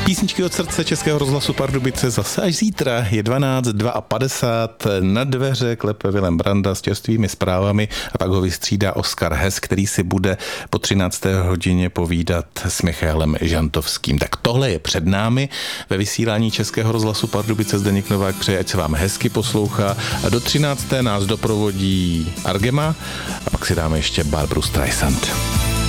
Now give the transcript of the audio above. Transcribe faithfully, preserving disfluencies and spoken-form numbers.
Písničky od srdce Českého rozhlasu Pardubice zase až zítra. Je dvanáct padesát dva, na dveře klepe Vilém Branda s čerstvými zprávami a pak ho vystřídá Oskar Hes, který si bude po třinácté hodině povídat s Michaelem Žantovským. Tak tohle je před námi ve vysílání Českého rozhlasu Pardubice. Zdeněk Novák přeje, ať se vám hezky poslouchá. A do třinácté nás doprovodí Argema a pak si dáme ještě Barbru Streisand.